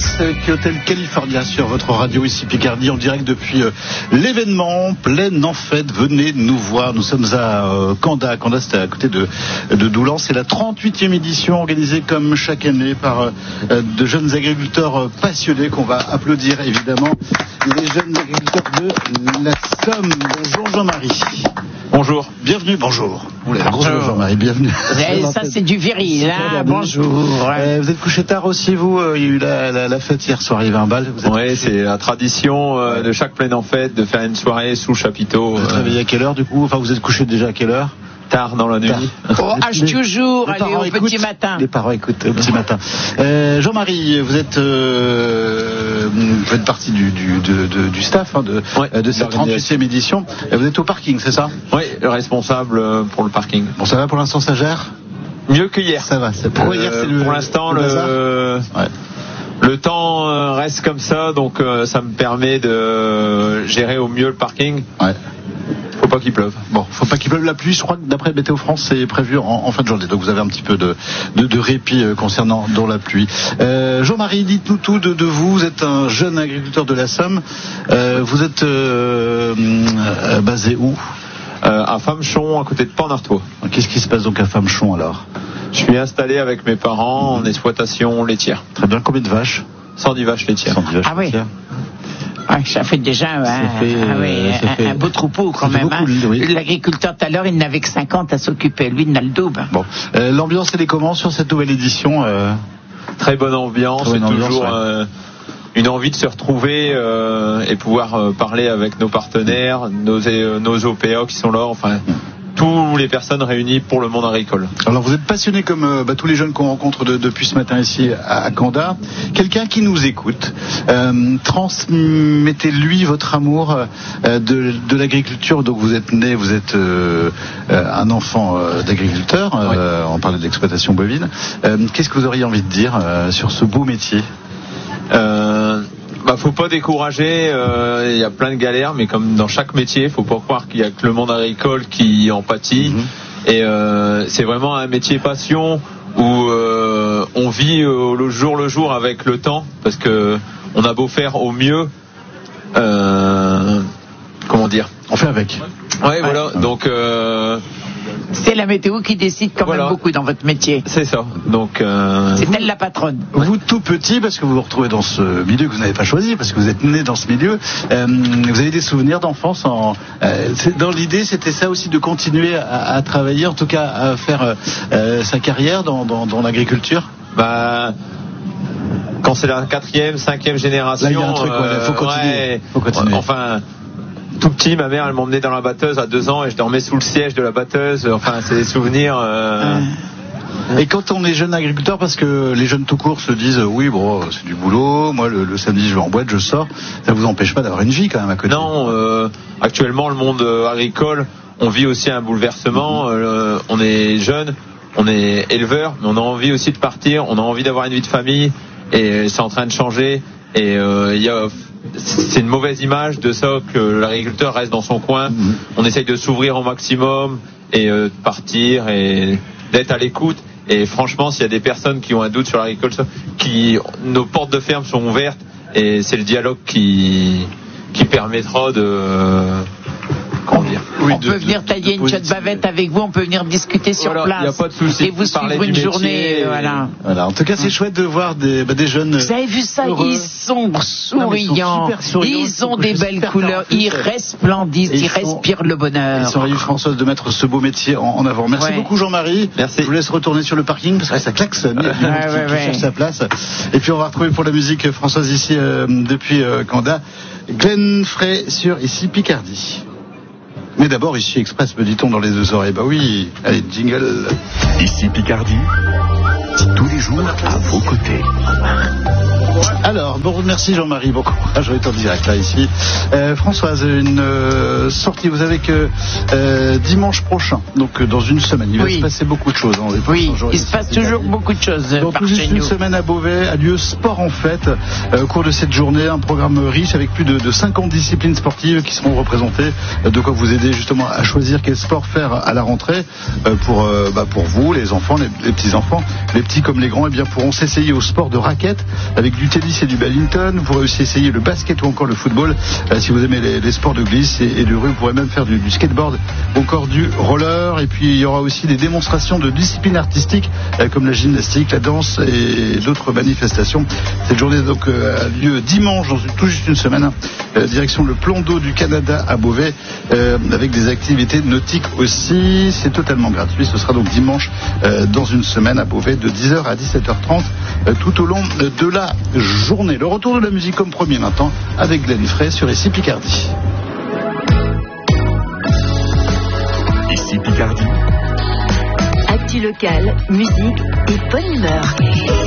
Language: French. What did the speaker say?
avec Hôtel California sur votre radio ici Picardie en direct depuis l'événement plein en fête. Venez nous voir. Nous sommes à Canda. Canda, c'était à côté de Doulan. C'est la 38e édition organisée comme chaque année par de jeunes agriculteurs passionnés qu'on va applaudir évidemment. Les jeunes agriculteurs de la Somme. Bonjour Jean-Marie. Bonjour. Bienvenue, bonjour. Bonjour Jean-Marie, bienvenue. Ça c'est du viril, hein. Bonjour. Vous êtes couché tard aussi, vous? Il y a eu la fête hier soir, il y avait un bal. Oui, c'est la tradition de chaque pleine en fête de faire une soirée sous chapiteau. Vous êtes réveillé à quelle heure du coup? Enfin, vous êtes couché déjà à quelle heure? Tard dans la nuit. Oh, toujours, allez, au petit matin. Les parents écoutent au petit matin. Jean-Marie, vous faites partie du staff de cette 38e édition. Vous êtes au parking, c'est ça? Oui, le responsable pour le parking. Bon, ça va pour l'instant, ça gère? Mieux que hier. Ça va. Pour hier, c'est pour l'instant, le temps reste comme ça, donc ça me permet de gérer au mieux le parking. Ouais. Faut pas qu'il pleuve. Bon, faut pas qu'il pleuve. La pluie, je crois que d'après Météo France, c'est prévu en fin de journée. Donc vous avez un petit peu de répit concernant la pluie. Jean-Marie, dites-nous tout de vous. Vous êtes un jeune agriculteur de la Somme. Vous êtes basé où? À Famechon, à côté de Port-d'Artois. Qu'est-ce qui se passe donc à Famechon alors? Je suis installé avec mes parents en exploitation laitière. Très bien. Combien de vaches? 110 vaches laitières. 110 vaches laitières. Ouais, ça fait déjà un beau troupeau quand même. L'agriculteur tout à l'heure, il n'avait que 50 à s'occuper. Lui, il n'a le double. Bon, l'ambiance, elle est comment sur cette nouvelle édition? Très bonne ambiance. C'est toujours une envie de se retrouver et pouvoir parler avec nos partenaires, nos OPA qui sont là. Enfin. Tous les personnes réunies pour le monde agricole. Alors vous êtes passionné comme tous les jeunes qu'on rencontre depuis ce matin ici à Canda. Quelqu'un qui nous écoute, transmettez-lui votre amour de l'agriculture. Donc vous êtes né, vous êtes un enfant d'agriculteur, on parlait d'exploitation bovine. Qu'est-ce que vous auriez envie de dire sur ce beau métier? Faut pas décourager, il y a plein de galères, mais comme dans chaque métier, faut pas croire qu'il y a que le monde agricole qui en pâtit. Et c'est vraiment un métier passion où on vit le jour avec le temps, parce que on a beau faire au mieux, comment dire, on fait avec. Ouais, voilà. Donc c'est la météo qui décide quand même beaucoup dans votre métier. C'est ça. Donc c'est elle la patronne. Vous tout petit, parce que vous vous retrouvez dans ce milieu que vous n'avez pas choisi, parce que vous êtes né dans ce milieu, vous avez des souvenirs d'enfance dans l'idée, c'était ça aussi, de continuer à travailler, en tout cas à faire sa carrière dans l'agriculture? Quand c'est la 4e, 5e génération, là, il y a un truc, faut continuer. Enfin, tout petit, ma mère, elle m'emmenait dans la batteuse à 2 ans et je dormais sous le siège de la batteuse. Enfin, c'est des souvenirs. Et quand on est jeune agriculteur, parce que les jeunes tout court se disent oui, bon, c'est du boulot, moi le samedi je vais en boîte, je sors, ça vous empêche pas d'avoir une vie quand même à côté? Non, actuellement le monde agricole, on vit aussi un bouleversement. On est jeune, on est éleveur, mais on a envie aussi de partir, on a envie d'avoir une vie de famille, et c'est en train de changer. Et c'est une mauvaise image de ça que l'agriculteur reste dans son coin. On essaye de s'ouvrir au maximum et de partir et d'être à l'écoute. Et franchement, s'il y a des personnes qui ont un doute sur l'agriculture, nos portes de ferme sont ouvertes, et c'est le dialogue qui permettra de... Comment dire? Oui, on peut venir tailler une chotte bavette avec vous, on peut venir discuter sur place. Il n'y a pas de souci. Et vous suivre une journée, voilà. En tout cas, c'est chouette de voir des jeunes. Vous avez vu ça? Heureux. Ils sont souriants. Ils ont des belles couleurs. Ils resplendissent. Ils respirent le bonheur. Ils sont ravis, Françoise, de mettre ce beau métier en avant. Merci beaucoup, Jean-Marie. Merci. Je vous laisse retourner sur le parking parce que ça klaxonne. Il cherche sa place. Et puis, on va retrouver pour la musique Françoise ici depuis Canda. Glenn Frey sur ici Picardie. Mais d'abord, ici Express, me dit-on dans les 2 oreilles. Bah oui, allez, jingle. Ici Picardie, tous les jours à vos côtés. Alors, bon, merci Jean-Marie, bon courage, on est en direct là ici. Françoise, une sortie, vous avez que dimanche prochain, donc dans une semaine, il va se passer beaucoup de choses. Oui, il se passe toujours beaucoup de choses. Donc tout juste une semaine à Beauvais, a lieu Sport en Fête. Au cours de cette journée, un programme riche avec plus de 50 disciplines sportives qui seront représentées. De quoi vous aider justement à choisir quel sport faire à la rentrée pour vous, les enfants, les petits-enfants, les petits comme les grands, pourront s'essayer au sport de raquette avec du tennis tennis et du badminton. Vous pourrez aussi essayer le basket ou encore le football. Si vous aimez les sports de glisse et de rue, vous pourrez même faire du skateboard ou encore du roller. Et puis il y aura aussi des démonstrations de disciplines artistiques comme la gymnastique, la danse et d'autres manifestations. Cette journée donc a lieu dimanche, dans tout juste une semaine, direction le plan d'eau du Canada à Beauvais, avec des activités nautiques aussi. C'est totalement gratuit. Ce sera donc dimanche dans une semaine à Beauvais de 10h à 17h30 tout au long de la journée. Le retour de la musique comme premier maintenant avec Glenn Frey sur Ici Picardie. Ici Picardie. Actu local, musique et bonne humeur.